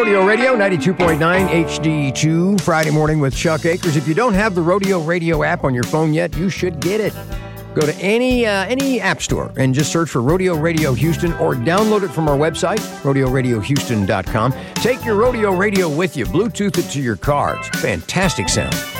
Rodeo Radio, 92.9 HD2, Friday morning with Chuck Akers. If you don't have the Rodeo Radio app on your phone yet, you should get it. Go to any app store and just search for Rodeo Radio Houston or download it from our website, rodeoradiohouston.com. Take your Rodeo Radio with you. Bluetooth it to your car. It's fantastic sound.